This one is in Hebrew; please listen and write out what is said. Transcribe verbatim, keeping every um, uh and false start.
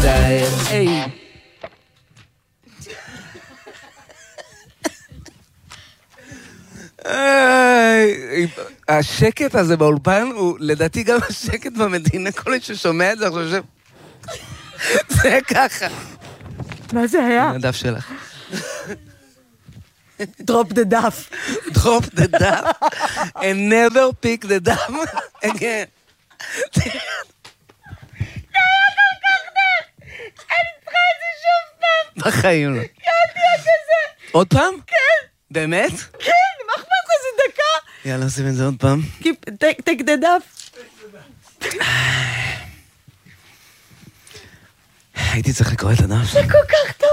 מצטער. היי. השקט הזה באולפן הוא לדעתי גם השקט במדינה, כל מי ששומע את זה, אני חושב זה ככה. מה זה היה? הדף שלך. Drop the דף. Drop the דף and never pick the דף again. זה היה כל כך נח! אני צריכה את זה שוב פעם! בחיים לא. יאלתי כזה! עוד פעם? כן! באמת? כן! מה אכפת לך זה דקה? יאללה, עושים את זה עוד פעם. take the דף. הייתי צריך לקרוא את הדף. זה כל כך טוב!